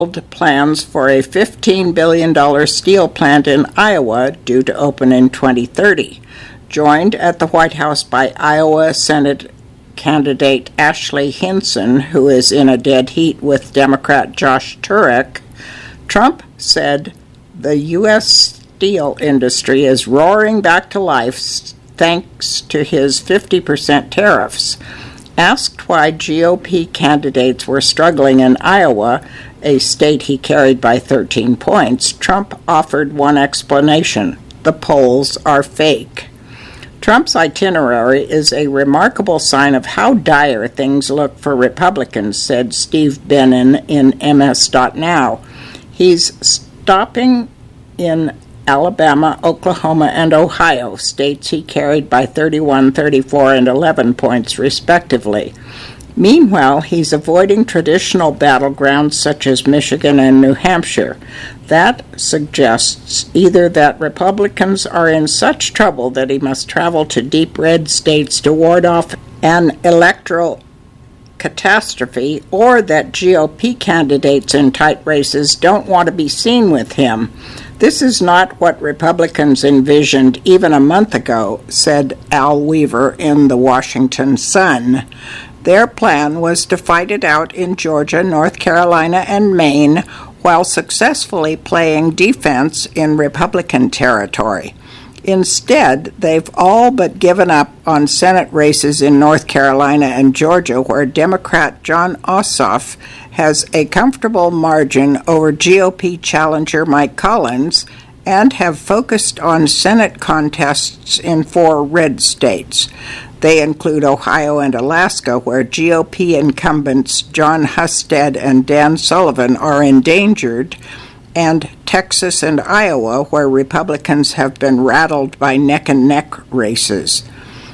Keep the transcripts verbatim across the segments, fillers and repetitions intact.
plans for a fifteen billion dollars steel plant in Iowa due to open in twenty thirty. Joined at the White House by Iowa Senate candidate Ashley Hinson, who is in a dead heat with Democrat Josh Turek, Trump said the U S steel industry is roaring back to life thanks to his fifty percent tariffs. Asked why G O P candidates were struggling in Iowa, a state he carried by thirteen points, Trump offered one explanation: the polls are fake. Trump's itinerary is a remarkable sign of how dire things look for Republicans, said Steve Bannon in M S dot now. He's stopping in Alabama, Oklahoma, and Ohio, states he carried by thirty-one, thirty-four, and eleven points, respectively. Meanwhile, he's avoiding traditional battlegrounds such as Michigan and New Hampshire. That suggests either that Republicans are in such trouble that he must travel to deep red states to ward off an electoral catastrophe, or that G O P candidates in tight races don't want to be seen with him. This is not what Republicans envisioned even a month ago, said Al Weaver in the Washington Sun. Their plan was to fight it out in Georgia, North Carolina, and Maine while successfully playing defense in Republican territory. Instead, they've all but given up on Senate races in North Carolina and Georgia, where Democrat Jon Ossoff has a comfortable margin over G O P challenger Mike Collins, and have focused on Senate contests in four red states. They include Ohio and Alaska, where G O P incumbents John Husted and Dan Sullivan are endangered, and Texas and Iowa, where Republicans have been rattled by neck-and-neck races.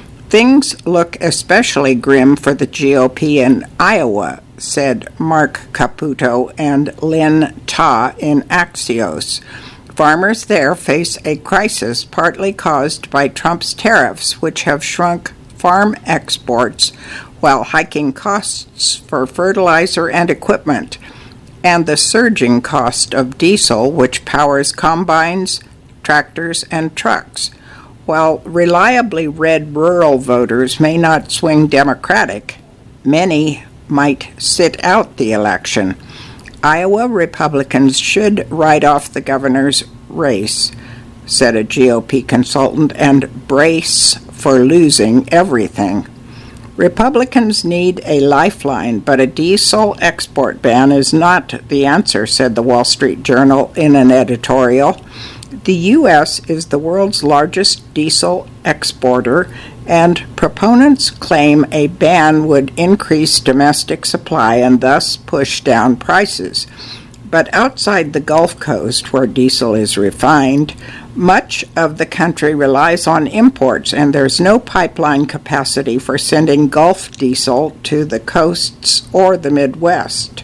Things look especially grim for the G O P in Iowa, said Mark Caputo and Lynn Ta in Axios. Farmers there face a crisis partly caused by Trump's tariffs, which have shrunk farm exports while hiking costs for fertilizer and equipment, and the surging cost of diesel, which powers combines, tractors, and trucks. While reliably red rural voters may not swing Democratic, many might sit out the election. Iowa Republicans should write off the governor's race, said a G O P consultant, and brace for losing everything. Republicans need a lifeline, but a diesel export ban is not the answer, said the Wall Street Journal in an editorial. The U S is the world's largest diesel exporter, and proponents claim a ban would increase domestic supply and thus push down prices. But outside the Gulf Coast, where diesel is refined, much of the country relies on imports, and there's no pipeline capacity for sending Gulf diesel to the coasts or the Midwest.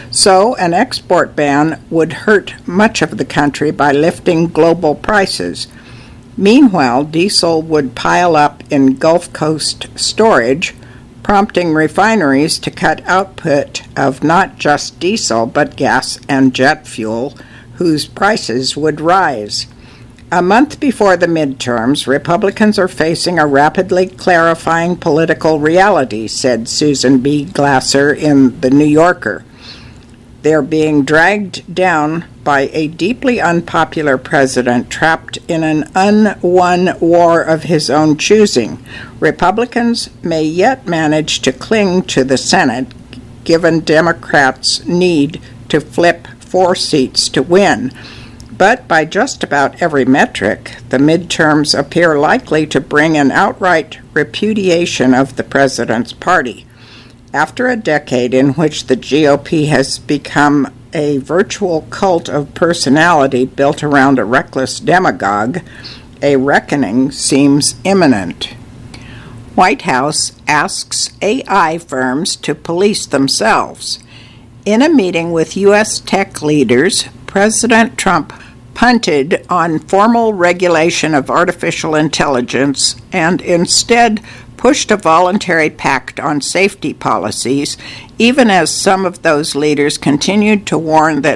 So an export ban would hurt much of the country by lifting global prices. Meanwhile, diesel would pile up in Gulf Coast storage, prompting refineries to cut output of not just diesel but gas and jet fuel, whose prices would rise. A month before the midterms, Republicans are facing a rapidly clarifying political reality, said Susan B. Glasser in The New Yorker. They're being dragged down by a deeply unpopular president trapped in an unwon war of his own choosing. Republicans may yet manage to cling to the Senate, given Democrats' need to flip four seats to win. But by just about every metric, the midterms appear likely to bring an outright repudiation of the president's party. After a decade in which the G O P has become a virtual cult of personality built around a reckless demagogue, a reckoning seems imminent. White House asks A I firms to police themselves. In a meeting with U S tech leaders, President Trump punted on formal regulation of artificial intelligence and instead pushed a voluntary pact on safety policies, even as some of those leaders continued to warn that